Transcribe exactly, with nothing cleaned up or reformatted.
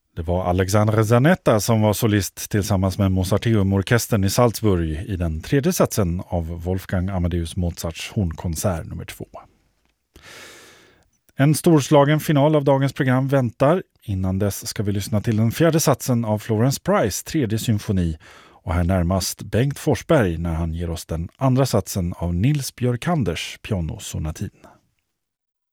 Det var Alexandre Zanetta som var solist tillsammans med Mozarteum-orkestern i Salzburg i den tredje satsen av Wolfgang Amadeus Mozarts hornkonsert nummer två. En storslagen final av dagens program väntar. Innan dess ska vi lyssna till den fjärde satsen av Florence Price tredje symfoni och här närmast Bengt Forsberg när han ger oss den andra satsen av Nils Björkanders pianosonatin.